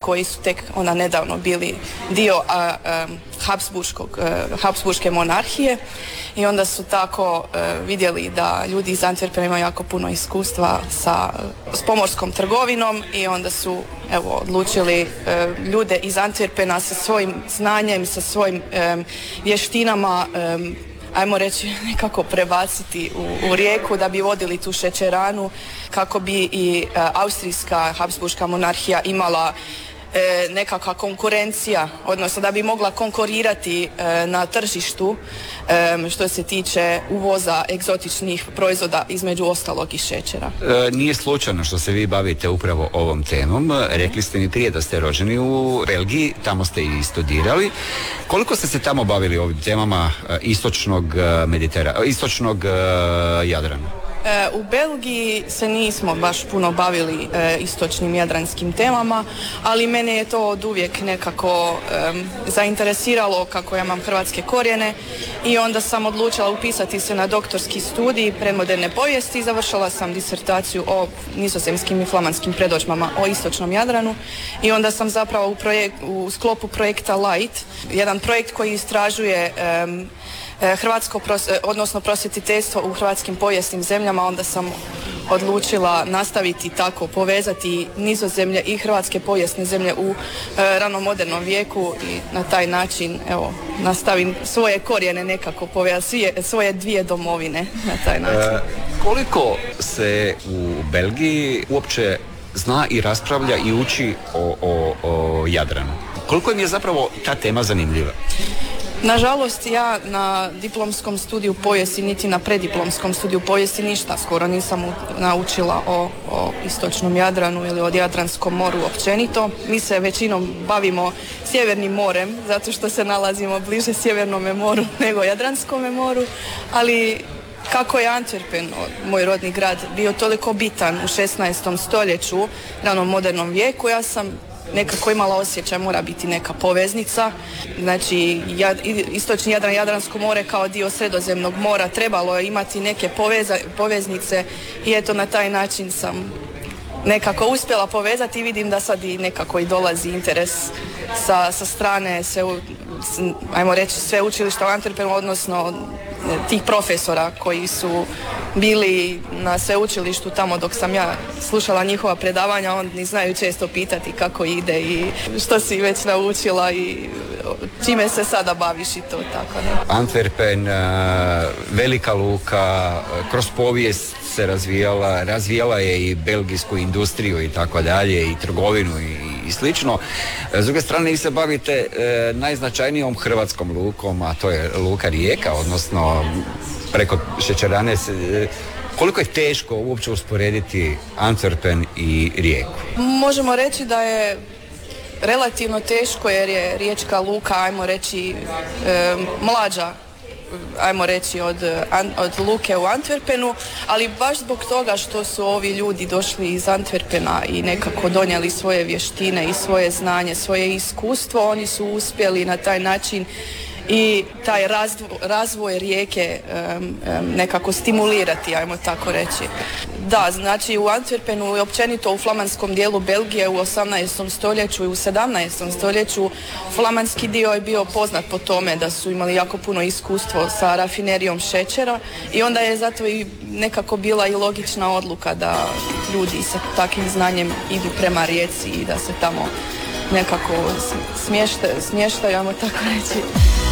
koji su tek onda nedavno bili dio Habsburške monarhije i onda su tako vidjeli da ljudi iz Antwerpena imaju jako puno iskustva s pomorskom trgovinom i onda su odlučili ljude iz Antwerpena sa svojim znanjem, sa svojim vještinama ajmo reći nekako prebaciti u Rijeku da bi vodili tu šećeranu kako bi i austrijska Habsburška monarhija imala nekakva konkurencija, odnosno da bi mogla konkurirati na tržištu što se tiče uvoza egzotičnih proizvoda, između ostalog i šećera. Nije slučajno što se vi bavite upravo ovom temom. Rekli ste mi prije da ste rođeni u Belgiji, tamo ste i studirali. Koliko ste se tamo bavili ovim temama istočnog Jadrana? U Belgiji se nismo baš puno bavili istočnim jadranskim temama, ali mene je to od uvijek nekako zainteresiralo kako ja imam hrvatske korijene i onda sam odlučila upisati se na doktorski studij predmoderne povijesti i završila sam disertaciju o nizozemskim i flamanskim predodžbama o istočnom Jadranu i onda sam zapravo u sklopu projekta LIGHT, jedan projekt koji istražuje odnosno prosvjetiteljstvo u hrvatskim povijesnim zemljama, onda sam odlučila nastaviti tako povezati Nizozemlje i hrvatske povijesne zemlje u ranomodernom vijeku i na taj način nastavim svoje korijene nekako svoje dvije domovine na taj način. Koliko se u Belgiji uopće zna i raspravlja i uči o Jadranu? Koliko im je zapravo ta tema zanimljiva? Nažalost, ja na diplomskom studiju povijesti niti na preddiplomskom studiju povijesti ništa skoro nisam naučila o istočnom Jadranu ili o Jadranskom moru općenito. Mi se većinom bavimo Sjevernim morem, zato što se nalazimo bliže Sjevernome moru nego Jadranskome moru, ali kako je Antwerpen, moj rodni grad, bio toliko bitan u 16. stoljeću, ranom modernom vijeku, ja sam nekako imala osjećaj mora biti neka poveznica. Znači, istočni Jadran, Jadransko more kao dio Sredozemnog mora trebalo je imati neke poveznice i eto na taj način sam nekako uspjela povezati i vidim da sad i nekako i dolazi interes sa strane ajmo reći sveučilišta u Antwerpenu, odnosno tih profesora koji su bili na sveučilištu tamo dok sam ja slušala njihova predavanja, oni znaju često pitati kako ide i što si već naučila i čime se sada baviš i to tako. Ne? Antwerpen, velika luka, kroz povijest se razvijala je i belgijsku industriju i tako dalje, i trgovinu i slično. S druge strane, vi se bavite najznačajnijom hrvatskom lukom, a to je luka Rijeka, odnosno preko šećerane. Koliko je teško uopće usporediti Antwerpen i Rijeku? Možemo reći da je relativno teško jer je riječka luka, ajmo reći, mlađa, ajmo reći, od luke u Antwerpenu, ali baš zbog toga što su ovi ljudi došli iz Antwerpena i nekako donijeli svoje vještine i svoje znanje, svoje iskustvo, oni su uspjeli na taj način i taj razvoj Rijeke nekako stimulirati, ajmo tako reći. Da, znači u Antwerpenu i općenito u flamanskom dijelu Belgije u 18. stoljeću i u 17. stoljeću flamanski dio je bio poznat po tome da su imali jako puno iskustvo sa rafinerijom šećera i onda je zato i nekako bila i logična odluka da ljudi sa takvim znanjem idu prema Rijeci i da se tamo nekako smještaju, ajmo tako reći.